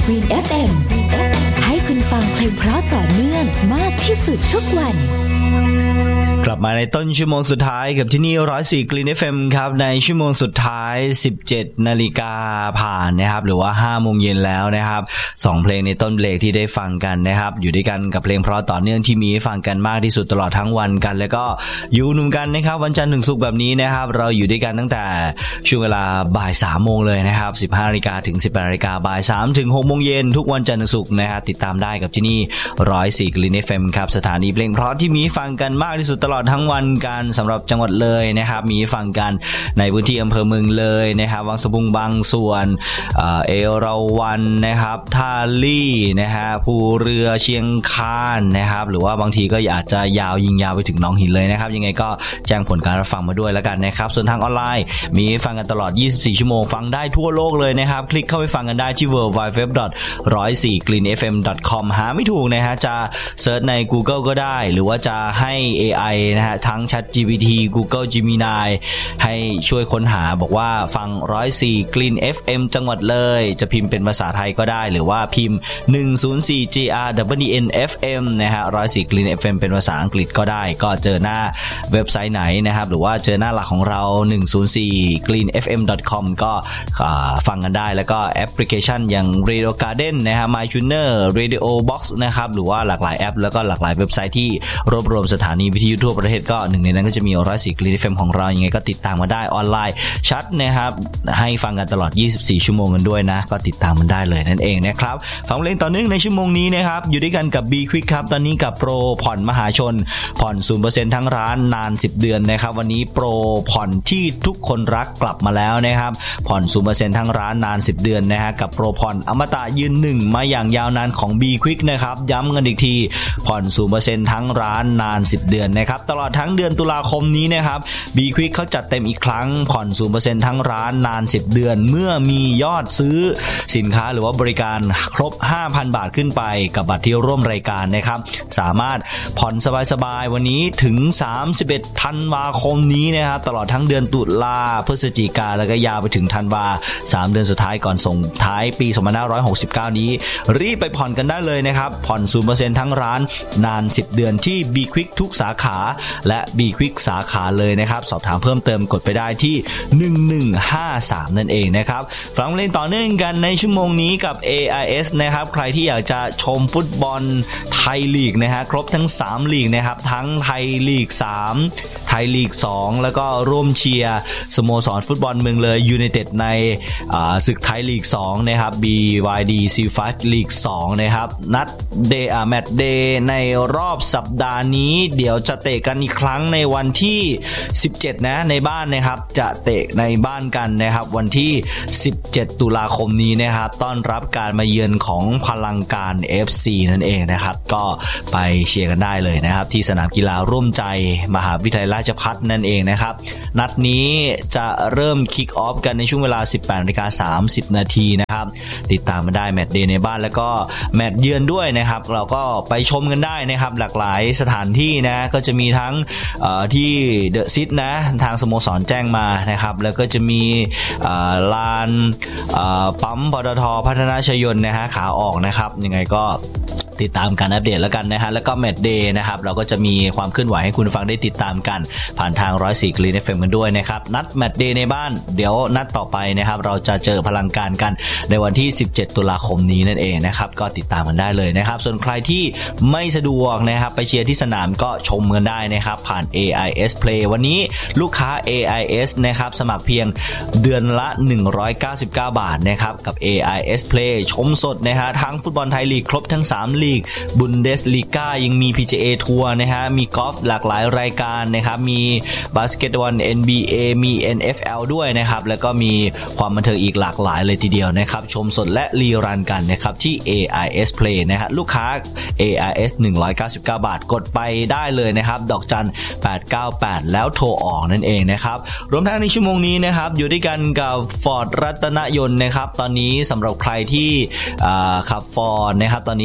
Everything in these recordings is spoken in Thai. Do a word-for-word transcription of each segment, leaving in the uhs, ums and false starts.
Green เอฟ เอ็ม ให้คุณฟังเพลงเพราะต่อเนื่องมากที่สุดทุกวันกลับมาในต้นชั่วโมงสุดท้ายกับที่นี่หนึ่งศูนย์สี่ Green เอฟ เอ็ม ครับในชั่วโมงสุดท้าย สิบเจ็ดนาฬิกาผ่านนะครับหรือว่า ห้าโมงเย็นแล้วนะครับสองเพลงในต้นเบรกที่ได้ฟังกันนะครับอยู่ด้วยกันกับเพลงเพราะต่อเนื่องที่มีให้ฟังกันมากที่สุดตลอดทั้งวันกันแล้วก็อยู่หนุ่มกันนะครับวันจันทร์ถึงศุกร์แบบนี้นะครับเราอยู่ด้วยกันตั้งแต่ช่วงเวลาบ่าย สามโมงเลยนะครับ สิบห้านาฬิกาถึง สิบแปดนาฬิกาบ่าย สามถึงหกโมงเย็นทุกวันจันทร์ถึงศุกร์นะครับติดตามได้กับที่นี่หนึ่งศูนย์สี่ Green เอฟ เอ็ม ครับสถานีเพลงเพราะที่มีให้ฟังกันมากที่สุดตลอดทั้งวันกันสำหรับจังหวัดเลยนะครับมีฟังกันในพื้นที่อำเภอเมืองเลยนะครับวังสะพุงบางส่วนเอ่อเอราวัณนะครับท่าลี่นะฮะภูเรือเชียงคานนะครับหรือว่าบางทีก็อาจจะยาวยิงยาวไปถึงหนองหินเลยนะครับยังไงก็แจ้งผลการรับฟังมาด้วยแล้วกันนะครับส่วนทางออนไลน์มีฟังกันตลอดยี่สิบสี่ชั่วโมงฟังได้ทั่วโลกเลยนะครับคลิกเข้าไปฟังกันได้ที่ ดับเบิลยู ดับเบิลยู ดับเบิลยู ดอท หนึ่งศูนย์สี่ กรีน เอฟ เอ็ม ดอท คอม หาไม่ถูกนะฮะจะเสิร์ชใน Google ก็ได้หรือว่าจะให้ เอ ไอ นะฮะทั้ง ChatGPT Google Gemini ให้ช่วยค้นหาบอกว่าฟังหนึ่งศูนย์สี่ Green เอฟ เอ็ม จังหวัดเลยจะพิมพ์เป็นภาษาไทยก็ได้หรือว่าพิมพ์หนึ่งศูนย์สี่ จี อาร์ ดับเบิลยู เอ็น เอฟ เอ็ม นะฮะหนึ่งศูนย์สี่ Green เอฟ เอ็ม เป็นภาษาอังกฤษก็ได้ก็เจอหน้าเว็บไซต์ไหนนะครับหรือว่าเจอหน้าหลักของเราหนึ่งศูนย์สี่ กรีน เอฟ เอ็ม ดอท คอม ก็ฟังกันได้แล้วก็แอปพลิเคชันอย่าง Radio Garden นะฮะ MyTuner Radio Box นะครับหรือว่าหลากหลายแอปแล้วก็หลากหลายเว็บไซต์ที่รวบรวมสถานีวิทยุทั่วประเทศก็หนึ่งในนั้นก็จะมีหนึ่งศูนย์สี่ Green เอฟ เอ็ม ของเรายังไงก็ติดตามมาได้ออนไลน์ชัดนะครับให้ฟังกันตลอดยี่สิบสี่ชั่วโมงกันด้วยนะก็ติดตามมันได้เลยนั่นเองนะครับฟังเพลงต่อเนื่องในชั่วโมงนี้นะครับอยู่ด้วยกันกับ B Quick ครับตอนนี้กับโปรผ่อนมหาชนผ่อน ศูนย์เปอร์เซ็นต์ ทั้งร้านนานสิบเดือนนะครับวันนี้โปรผ่อนที่ทุกคนรักกลับมาแล้วนะครับผ่อน ศูนย์เปอร์เซ็นต์ ทั้งร้านนานสิบเดือนนะฮะกับโปรผ่อนอมตะยืนหนึ่งมาอย่างยาวนานของ B Quick นะครับย้ำกันอีกทีผ่อน ศูนย์เปอร์เซ็นต์ ทั้งร้านนานสิบเดือนนะครับตลอดทั้งเดือนตุลาคมนี้นะครับ B Quick เขาจัดเต็มอีกครั้งผ่อน ศูนย์เปอร์เซ็นต์ ทั้งร้านนานสิบเดือนเมื่อมียอดซื้อสินค้าหรือว่าบริการครบ ห้าพัน บาทขึ้นไปกับบัตรที่ร่วมรายการนะครับสามารถผ่อนสบายๆวันนี้ถึงสามสิบเอ็ดธันวาคมนี้นะครับตลอดทั้งเดือนตุลาพฤศจิกาแล้วก็ยาวไปถึงธันวาสามเดือนสุดท้ายก่อนส่งท้ายปีสองพันห้าร้อยหกสิบเก้านี้รีบไปผ่อนกันได้เลยนะครับผ่อน ศูนย์เปอร์เซ็นต์ ทั้งร้านนานสิบเดือนที่ B Quick ทุกสาขาและ B Quick สาขาเลยนะครับสอบถามเพิ่มเติมกดไปได้ที่หนึ่งหนึ่งห้าสามนั่นเองนะครับฟังเพลงต่อเนื่องกันในชั่วโมงนี้กับ เอ ไอ เอส นะครับใครที่อยากจะชมฟุตบอลไทยลีกนะฮะครบทั้งสามลีกนะครับทั้งไทยลีกสามไทยลีกสองแล้วก็ร่วมเชียร์สโมสรฟุตบอลเมืองเลยยูไนเต็ดในศึกไทยลีกสองนะครับ บี วาย ดี ซี ไฟว์ ลีกสองนะครับนัดเดย์อ่าแมตช์เดย์ในรอบสัปดาห์นี้เดี๋ยวจะเตะกันอีกครั้งในวันที่สิบเจ็ดนะในบ้านนะครับจะเตะในบ้านกันนะครับวันที่สิบเจ็ดตุลาคมนี้นะครับต้อนรับการมาเยือนของพลังการ เอฟ ซี นั่นเองนะครับก็ไปเชียร์กันได้เลยนะครับที่สนามกีฬาร่วมใจมหาวิทยาลัยราชภัฏนั่นเองนะครับนัดนี้จะเริ่มคิกออฟกันในช่วงเวลา สิบแปดนาฬิกาสามสิบนาทีนะครับติดตามมาได้แมตช์เดย์ในบ้านแล้วก็แมตช์เยือนด้วยนะครับเราก็ไปชมกันได้นะครับหลากหลายสถานที่นะก็จะมีทั้งที่เดอะซิตนะทางสโมสรแจ้งมานะครับแล้วก็จะมีลานปั๊มปตท.พัฒนาชยนต์นะฮะขาออกนะครับยังไงก็ติดตามการอัปเดตแล้วกันนะฮะแล้วก็แมตช์เดย์นะครับเราก็จะมีความเคลื่อนไหวให้คุณฟังได้ติดตามกันผ่านทางหนึ่งศูนย์สี่ Green เอฟ เอ็ม กันด้วยนะครับนัดแมตช์เดย์ในบ้านเดี๋ยวนัดต่อไปนะครับเราจะเจอพลังการกันในวันที่สิบเจ็ดตุลาคมนี้นั่นเองนะครับก็ติดตามกันได้เลยนะครับส่วนใครที่ไม่สะดวกนะครับไปเชียร์ที่สนามก็ชมกันได้นะครับผ่าน เอ ไอ เอส Play วันนี้ลูกค้า เอ ไอ เอส นะครับสมัครเพียงเดือนละหนึ่งร้อยเก้าสิบเก้าบาทนะครับกับ เอ ไอ เอส Play ชมสดนะฮะทั้งฟุตบอลไทยลีกครบทั้งสามลีกบุนเดสลีกายังมี พี จี เอ ทัวร์นะฮะมีกอล์ฟหลากหลายรายการนะครับมีบาสเกตบอล เอ็น บี เอ มี เอ็น เอฟ แอล ด้วยนะครับแล้วก็มีความบันเทิงอีกหลากหลายเลยทีเดียวนะครับชมสดและรีรันกันนะครับที่ เอ ไอ เอส Play นะฮะลูกค้า เอ ไอ เอส หนึ่งร้อยเก้าสิบเก้าบาทกดไปได้เลยนะครับดอกจันแปดเก้าแปดแล้วโทรออกนั่นเองนะครับรวมทั้งในชั่วโมงนี้นะครับอยู่ด้วยกันกับ Ford รัตนยนต์นะครับตอนนี้สำหรับใครที่ขับ Ford นะครับตอนนี้ Ford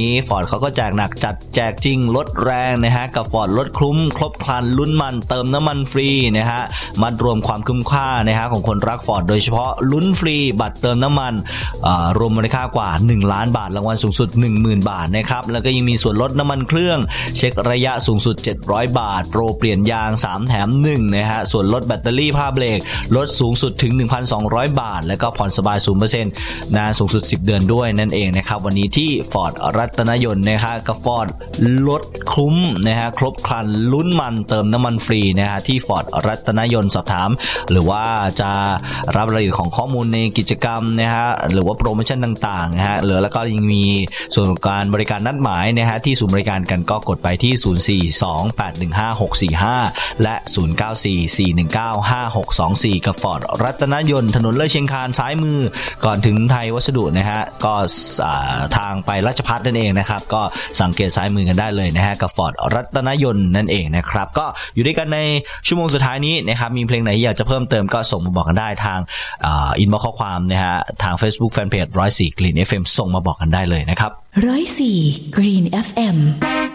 เขาก็แจกหนักจัดแจกจริงลดแรงนะฮะกับ Ford ลดคุ้มครบครันลุ้นมันเติมน้ำมันฟรีนะฮะมัดรวมความคุ้มค่านะฮะของคนรัก Ford โดยเฉพาะลุ้นฟรีบัตรเติมน้ำมันรวมมูลค่ากว่าหนึ่งล้านบาทรางวัลสูงสุด หนึ่งหมื่น บาทนะครับแล้วก็ยังมีส่วนลดน้ำมันเครื่องเช็คระยะสูงสุดเจ็ดร้อยบาทโปรเปลี่ยนยางสามแถมหนึ่งนะฮะส่วนลดแบตเตอรี่ผ้าเบรกลดสูงสุดถึง หนึ่งพันสองร้อย บาทแล้วก็ผ่อนสบาย ศูนย์เปอร์เซ็นต์ นานสูงสุดสิบเดือนด้วยนั่นเองนะครับวันนี้ที่ Ford รัตนยนต์นะฮะกับ Ford ลดคุ้มนะฮะครบครันลุ้นมันเติมน้ำมันฟรีนะฮะที่ Ford รัตนยนต์สอบถามหรือว่าจะรับรายละเอียดของข้อมูลในกิจกรรมนะฮะหรือว่าโปรโมชั่นต่างๆนะฮะเหลือแล้วก็ยังมีส่วนของการบริการนัดหมายนะฮะที่ศูนย์บริการกันก็กดไปที่ศูนย์ สี่ สอง แปด หนึ่ง ห้า หก สี่ ห้าและศูนย์ เก้า สี่ สี่ หนึ่ง เก้า ห้า หก สอง สี่กับ Ford รัตนยนต์ถนนเลื่อยเชียงคานซ้ายมือก่อนถึงไทยวัสดุนะฮะก็ทางไปราชภัฏนั่นเองนะครับก็สังเกตซ้ายมือกันได้เลยนะฮะกับ Ford รัตนยนต์นั่นเองนะครับก็อยู่ด้วยกันในชั่วโมงสุดท้ายนี้นะครับมีเพลงไหนที่อยากจะเพิ่มเติมก็ส่งมาบอกกันได้ทางอินบ็อกซ์ข้อความนะฮะทาง Facebook Fanpage หนึ่งศูนย์สี่ Green เอฟ เอ็ม ส่งมาบอกกันได้เลยนะครับหนึ่งศูนย์สี่ Green เอฟ เอ็ม